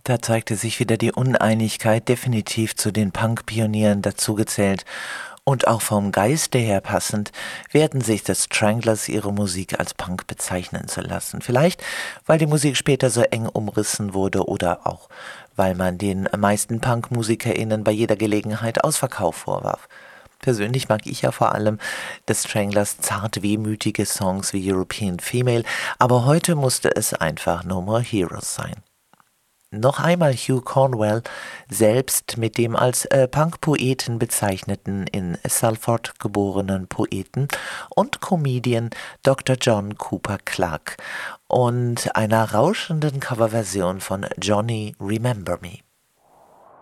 Da zeigte sich wieder die Uneinigkeit, definitiv zu den Punk-Pionieren dazugezählt. Und auch vom Geiste her passend wehrten sich The Stranglers, ihre Musik als Punk bezeichnen zu lassen. Vielleicht, weil die Musik später so eng umrissen wurde oder auch, weil man den meisten Punk-MusikerInnen bei jeder Gelegenheit Ausverkauf vorwarf. Persönlich mag ich ja vor allem The Stranglers zart wehmütige Songs wie European Female, aber heute musste es einfach No More Heroes sein. Noch einmal Hugh Cornwell, selbst mit dem als Punk-Poeten bezeichneten, in Salford geborenen Poeten und Comedian Dr. John Cooper Clarke und einer rauschenden Coverversion von Johnny Remember Me.